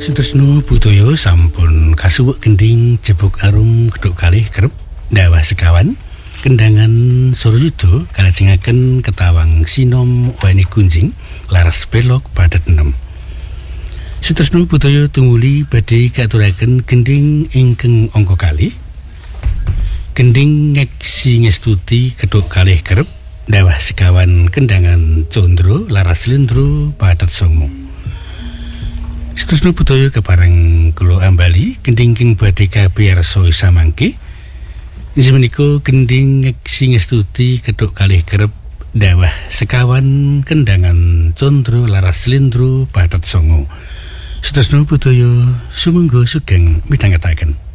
Sutresno Budaya sampun kasuwuk gending jebuk arum keduk kalih kerep dawah sekawan kendangan Suryuda kalajengaken ketawang sinom wani kunjing laras belok padet 6. Sutresno Budaya tumuli badhe katuraken gending ingkang angka kalih. Gending ngeksi ngestuti keduk kalih kerep dawah sekawan kendangan Condro laras Lendro padet 9. Sutresno Budaya kepareng kula ambali gending king badhe kapiyarsa samangke. Inggih gending ngeksi ngestuti keduk kalih kerep dawah sekawan kendangan Condro laras Lendro padet 9. Sutresno Budaya sumangga sugeng midhangetaken.